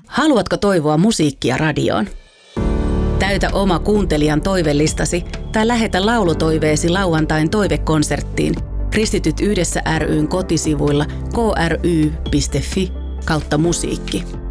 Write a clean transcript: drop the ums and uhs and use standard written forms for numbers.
Haluatko toivoa musiikkia radioon? Täytä oma kuuntelijan toivelistasi tai lähetä laulutoiveesi lauantain toivekonserttiin Kristityt yhdessä ry:n kotisivuilla kry.fi/musiikki.